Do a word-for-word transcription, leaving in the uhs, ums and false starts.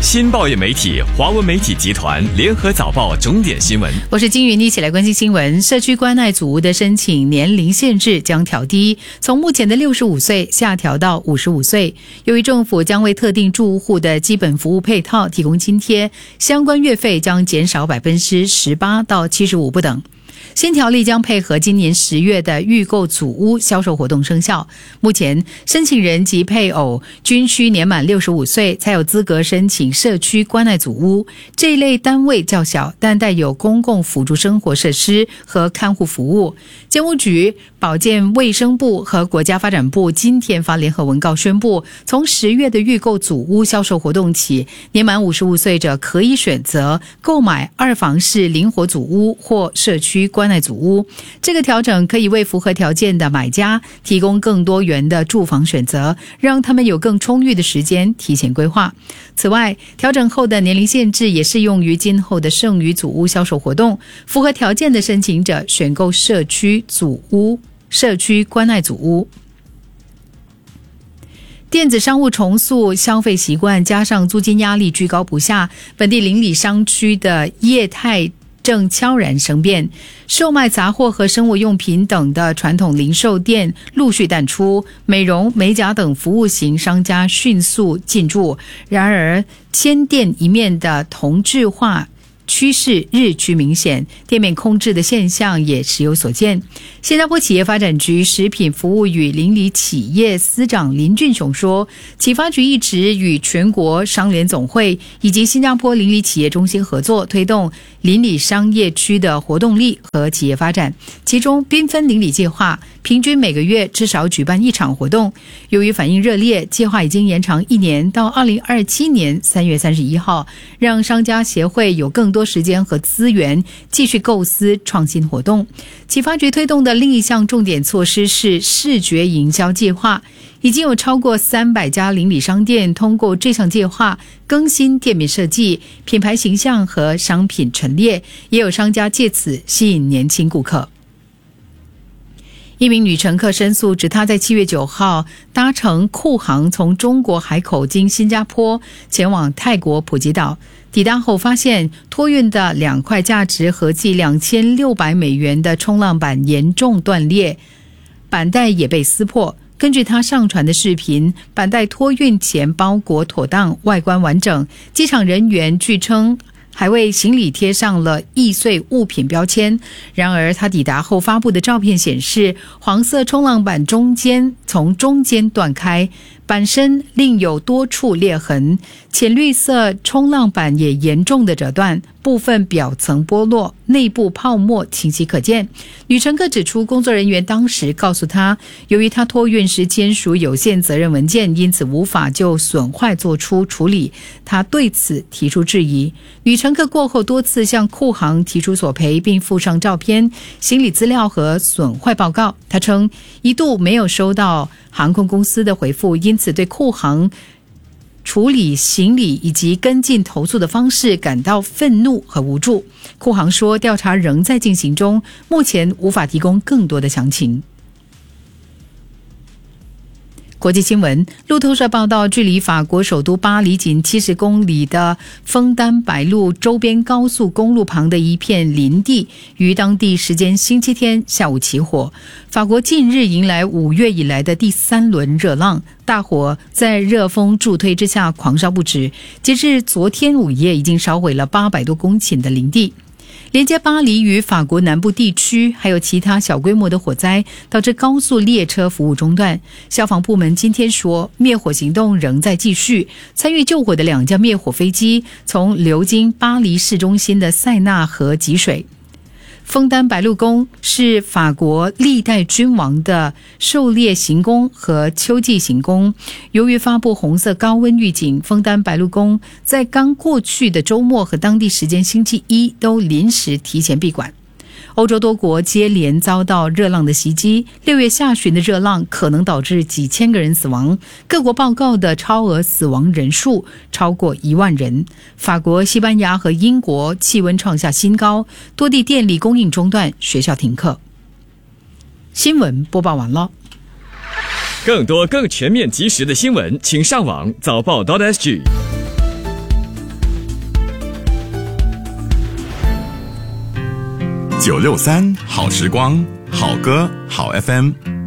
新报业媒体华文媒体集团联合早报重点新闻。 我是金云，一起来关心新闻。社区关爱组屋的申请年龄限制将调低，从目前的六十五岁下调到五十五岁。由于政府将为特定住户的基本服务配套提供津贴，相关月费将减少百分之十八到七十五不等。新条例将配合今年十月的预购组屋销售活动生效。目前，申请人及配偶均需年满六十五岁才有资格申请社区关爱组屋。这一类单位较小，但带有公共辅助生活设施和看护服务。监务局、保健卫生部和国家发展部今天发联合文告宣布，从十月的预购组屋销售活动起，年满五十五岁者可以选择购买二房式灵活组屋或社区关爱组屋。这个调整可以为符合条件的买家提供更多元的住房选择，让他们有更充裕的时间提前规划。此外，调整后的年龄限制也适用于今后的剩余组屋销售活动。符合条件的申请者选购社区组屋、社区关爱组屋。电子商务重塑消费习惯，加上租金压力居高不下，本地邻里商区的业态正悄然生变，售卖杂货和生活用品等的传统零售店陆续淡出，美容、美甲等服务型商家迅速进驻。然而，千店一面的同质化趋势日趋明显，店面空置的现象也时有所见。新加坡企业发展局食品服务与邻里企业司长林俊雄说，企发局一直与全国商联总会以及新加坡邻里企业中心合作，推动邻里商业区的活动力和企业发展。其中缤纷邻里计划平均每个月至少举办一场活动。由于反应热烈，计划已经延长一年到二零二七年三月三十一号，让商家协会有更多时间和资源继续构思创新活动。企发局推动的另一项重点措施是视觉营销计划，已经有超过三百家邻里商店通过这项计划更新店面设计、品牌形象和商品陈列，也有商家借此吸引年轻顾客。一名女乘客申诉，指她在七月九号搭乘库航从中国海口经新加坡前往泰国普吉岛，抵达后发现托运的两块价值合计两千六百美元的冲浪板严重断裂，板带也被撕破。根据他上传的视频，板带托运前包裹妥当，外观完整。机场人员据称还为行李贴上了易碎物品标签。然而他抵达后发布的照片显示，黄色冲浪板中间从中间断开，板身另有多处裂痕，浅绿色冲浪板也严重的折断，部分表层剥落，内部泡沫清晰可见。女乘客指出，工作人员当时告诉她，由于她托运时签署有限责任文件，因此无法就损坏做出处理。她对此提出质疑。女乘客过后多次向库航提出索赔，并附上照片、行李资料和损坏报告。她称一度没有收到航空公司的回复，因此对库航处理行李以及跟进投诉的方式感到愤怒和无助。库航说，调查仍在进行中，目前无法提供更多的详情。国际新闻，路透社报道，距离法国首都巴黎仅七十公里的枫丹白露周边高速公路旁的一片林地，于当地时间星期天下午起火。法国近日迎来五月以来的第三轮热浪，大火在热风助推之下狂烧不止。截至昨天午夜，已经烧毁了八百多公顷的林地。连接巴黎与法国南部地区还有其他小规模的火灾，导致高速列车服务中断。消防部门今天说，灭火行动仍在继续。参与救火的两架灭火飞机从流经巴黎市中心的塞纳河汲水。枫丹白露宫是法国历代君王的狩猎行宫和秋季行宫。由于发布红色高温预警，枫丹白露宫在刚过去的周末和当地时间星期一都临时提前闭馆。欧洲多国接连遭到热浪的袭击，六月下旬的热浪可能导致几千个人死亡，各国报告的超额死亡人数超过一万人。法国、西班牙和英国气温创下新高，多地电力供应中断，学校停课。新闻播报完了。 更多更全面及时的新闻，请上网早报 .sg。 九六三好时光，好歌好 F M。